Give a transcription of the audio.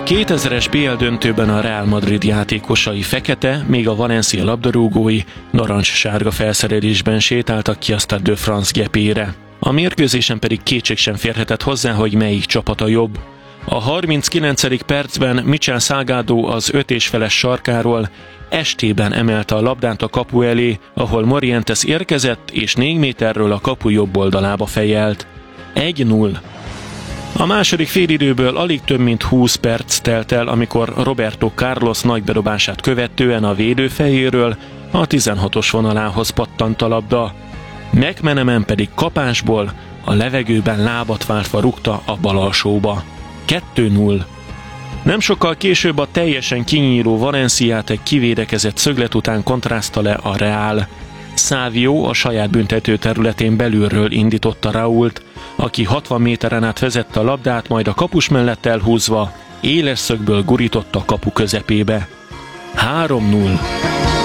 2000-es BL döntőben a Real Madrid játékosai fekete, míg a Valencia labdarúgói narancssárga felszerelésben sétáltak ki a Stade de France gepére. A mérkőzésen pedig kétség sem férhetett hozzá, hogy melyik csapat a jobb. A 39. percben Michel Salgado az 5,5-es sarkáról estében emelte a labdát a kapu elé, ahol Morientes érkezett és 4 méterről a kapu jobb oldalába fejelt. 1-0. A második félidőből alig több mint 20 perc telt el, amikor Roberto Carlos nagybedobását követően a védő fejéről a 16-os vonalához pattant a labda. McManaman pedig kapásból a levegőben lábat váltva rúgta a bal alsóba. 2-0. Nem sokkal később a teljesen kinyíró Valenciát egy kivédekezett szöglet után kontrázta le a Real. Savio a saját büntető területén belülről indította Raúlt, aki 60 méteren át vezette a labdát, majd a kapus mellett elhúzva éles szögből gurította a kapu közepébe. 3-0.